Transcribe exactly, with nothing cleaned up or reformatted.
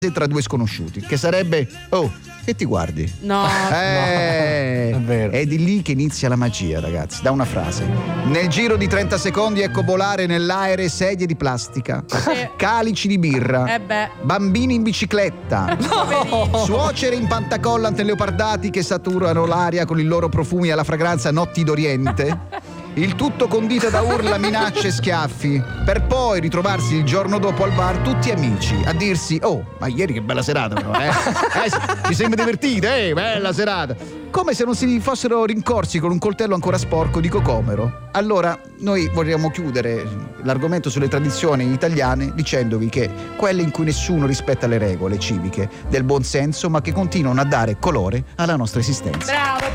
tra due sconosciuti, che sarebbe: oh, che ti guardi? No, eh, no, è vero. È di lì che inizia la magia, ragazzi, da una frase. Nel giro di trenta secondi ecco volare nell'aere sedie di plastica, Sì. calici di birra, Eh beh. bambini in bicicletta, suocere in pantacollant leopardati che saturano l'aria con i loro profumi alla fragranza notti d'Oriente. Il tutto condito da urla, minacce e schiaffi, per poi ritrovarsi il giorno dopo al bar tutti amici a dirsi: oh, ma ieri che bella serata però, eh? eh ci siamo divertiti, eh, bella serata. Come se non si fossero rincorsi con un coltello ancora sporco di cocomero. Allora, noi vogliamo chiudere l'argomento sulle tradizioni italiane dicendovi che quelle in cui nessuno rispetta le regole civiche del buon senso, ma che continuano a dare colore alla nostra esistenza. Bravo.